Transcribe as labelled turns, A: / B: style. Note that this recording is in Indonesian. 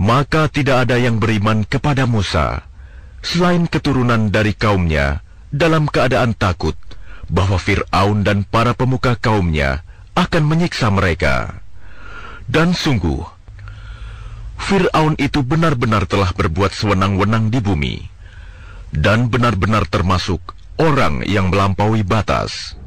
A: Maka tidak ada yang beriman kepada Musa, selain keturunan dari kaumnya, dalam keadaan takut bahwa Fir'aun dan para pemuka kaumnya akan menyiksa mereka. Dan sungguh, Fir'aun itu benar-benar telah berbuat sewenang-wenang di bumi, dan benar-benar termasuk orang yang melampaui batas.